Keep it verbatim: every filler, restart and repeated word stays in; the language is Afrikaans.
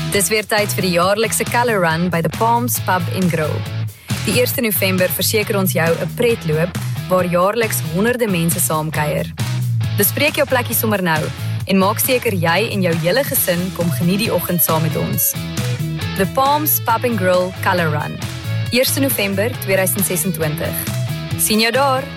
Dis weer tyd vir die jaarlikse Colour Run by The Palms Pub en Grill. Die eerste November verseker ons jou 'n pretloop waar jaarliks honderde mense saamkuier. Bespreek jou plekkie sommer nou en maak seker jy en jou hele gesin kom geniet die oggend saam met ons. The Palms Pub and Grill Colour Run, eerste November tweeduisend ses en twintig. Sien jou daar!